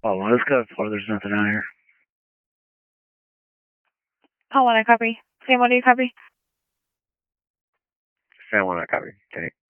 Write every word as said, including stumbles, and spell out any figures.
Oh, well, let's go for there's nothing out here. Oh, one, I copy. Sam, what do you copy? Sam one, I copy. Okay.